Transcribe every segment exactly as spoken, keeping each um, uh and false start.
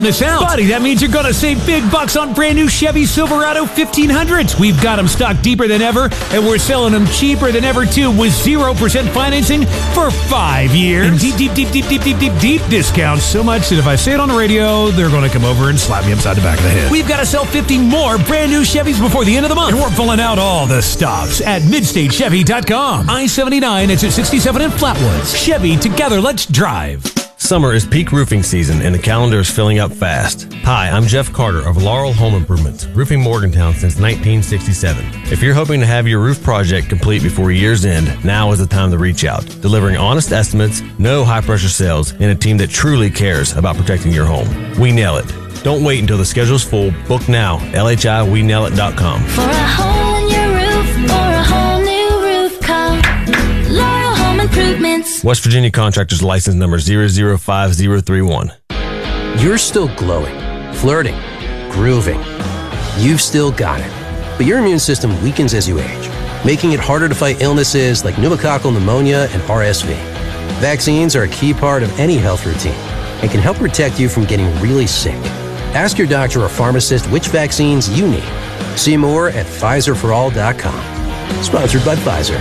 This out. Buddy, that means you're going to save big bucks on brand new Chevy Silverado fifteen hundreds. We've got them stocked deeper than ever, and we're selling them cheaper than ever, too, with zero percent financing for five years. And deep, deep, deep, deep, deep, deep, deep, deep discounts. So much that if I say it on the radio, they're going to come over and slap me upside the back of the head. We've got to sell fifty more brand new Chevys before the end of the month. And we're pulling out all the stops at mid state chevy dot com. I seventy-nine, it's at sixty-seven in Flatwoods. Chevy, together, let's drive. Summer is peak roofing season, and the calendar is filling up fast. Hi, I'm Jeff Carter of Laurel Home Improvements, roofing Morgantown since nineteen sixty-seven. If you're hoping to have your roof project complete before year's end, now is the time to reach out. Delivering honest estimates, no high-pressure sales, and a team that truly cares about protecting your home. We nail it. Don't wait until the schedule's full. Book now. L H I we nail it dot com. For a hole in your roof or a whole new roof, call Laurel Home Improvements. West Virginia Contractors License Number zero zero five zero three one. You're still glowing, flirting, grooving. You've still got it. But your immune system weakens as you age, making it harder to fight illnesses like pneumococcal pneumonia and R S V. Vaccines are a key part of any health routine and can help protect you from getting really sick. Ask your doctor or pharmacist which vaccines you need. See more at Pfizer for all dot com. Sponsored by Pfizer.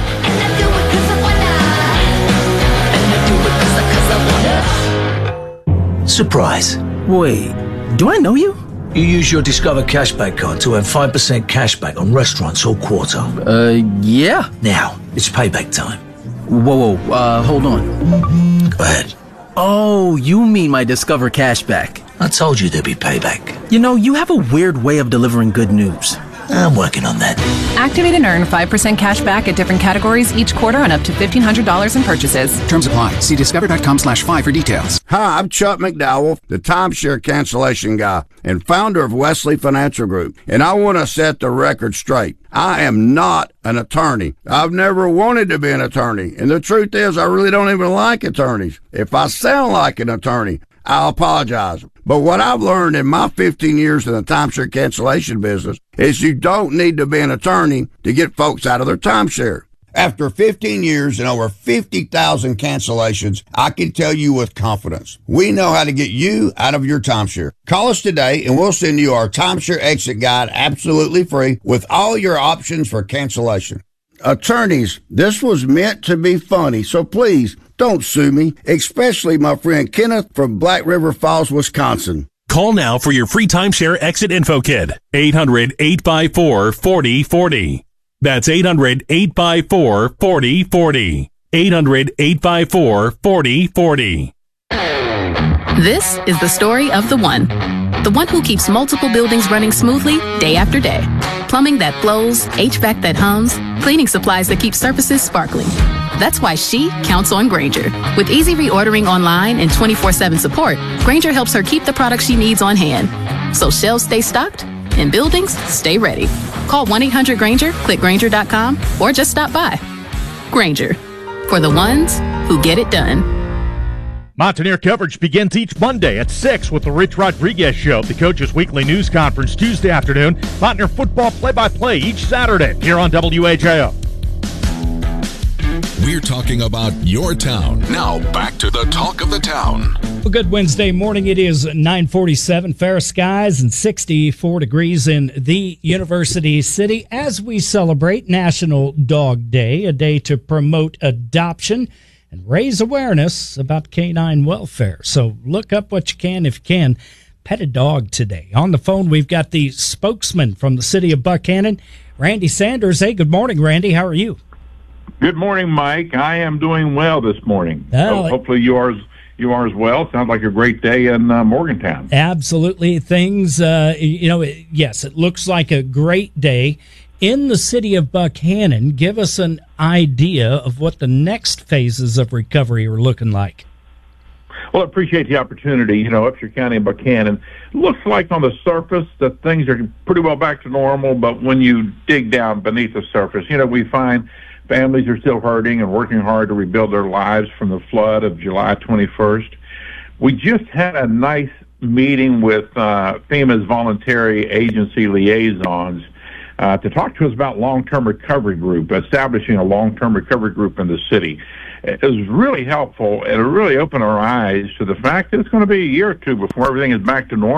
Surprise. Wait, do I know you? You use your Discover Cashback card to earn five percent cashback on restaurants all quarter. Uh, yeah. Now, it's payback time. Whoa, whoa, uh, hold on. Go ahead. Oh, you mean my Discover Cashback. I told you there'd be payback. You know, you have a weird way of delivering good news. I'm working on that. Activate and earn five percent cash back at different categories each quarter on up to fifteen hundred dollars in purchases. Terms apply. See discover.com slash five for details. Hi, I'm Chuck McDowell, the timeshare cancellation guy and founder of Wesley Financial Group. And I want to set the record straight. I am not an attorney. I've never wanted to be an attorney. And the truth is, I really don't even like attorneys. If I sound like an attorney, I apologize. But what I've learned in my fifteen years in the timeshare cancellation business is you don't need to be an attorney to get folks out of their timeshare. After fifteen years and over fifty thousand cancellations, I can tell you with confidence, we know how to get you out of your timeshare. Call us today and we'll send you our timeshare exit guide absolutely free with all your options for cancellation. Attorneys, this was meant to be funny, so please don't sue me, especially my friend Kenneth from Black River Falls, Wisconsin. Call now for your free timeshare exit info kit. eight hundred, eight five four, four oh four oh. That's eight hundred, eight five four, four oh four oh. eight hundred, eight five four, four oh four oh. This is the story of the one. The one who keeps multiple buildings running smoothly day after day. Plumbing that flows, H V A C that hums, cleaning supplies that keep surfaces sparkling. That's why she counts on Grainger. With easy reordering online and twenty-four seven support, Grainger helps her keep the products she needs on hand. So shelves stay stocked and buildings stay ready. Call one eight hundred Grainger, click Grainger dot com, or just stop by. Grainger, for the ones who get it done. Mountaineer coverage begins each Monday at six with the Rich Rodriguez Show, the Coach's Weekly News Conference Tuesday afternoon. Mountaineer football play-by-play each Saturday here on W H I O. We're talking about your town. Now back to the talk of the town. Well, good Wednesday morning. It is nine forty-seven, fair skies and sixty-four degrees in the University City as we celebrate National Dog Day, a day to promote adoption and raise awareness about canine welfare. So look up what you can if you can. Pet a dog today. On the phone, we've got the spokesman from the city of Buckhannon, Randy Sanders. Hey, good morning, Randy. How are you? Good morning, Mike. I am doing well this morning. Oh, so hopefully you are, you are as well. Sounds like a great day in uh, Morgantown. Absolutely. Things, uh, you know, yes, it looks like a great day. In the city of Buckhannon, give us an idea of what the next phases of recovery are looking like. Well, I appreciate the opportunity. You know, Upshur County and Buckhannon, looks like on the surface that things are pretty well back to normal, but when you dig down beneath the surface, you know, we find families are still hurting and working hard to rebuild their lives from the flood of July twenty-first. We just had a nice meeting with uh, FEMA's voluntary agency liaisons uh, to talk to us about long-term recovery group, establishing a long-term recovery group in the city. it was really helpful, and it really opened our eyes to the fact that it's going to be a year or two before everything is back to normal.